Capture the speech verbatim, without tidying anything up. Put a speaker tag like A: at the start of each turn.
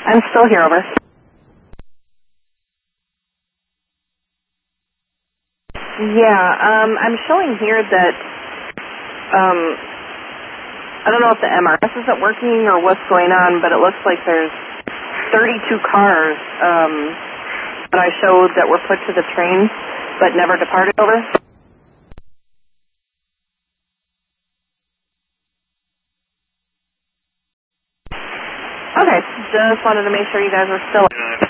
A: I'm still here, over. Yeah, um, I'm showing here that, um, I don't know if the M R S isn't working or what's going on, but it looks like there's thirty-two cars, um, that I showed that were put to the train, but never departed, over. Okay, just wanted to make sure you guys were still...